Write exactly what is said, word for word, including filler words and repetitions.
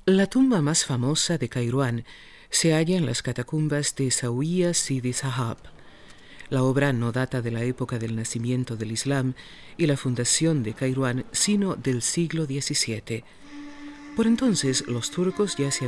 La tumba más famosa de Kairouan se halla en las catacumbas de Zawiya Sidi Sahab. La obra no data de la época del nacimiento del Islam y la fundación de Kairouan, sino del siglo diecisiete. Por entonces, los turcos ya se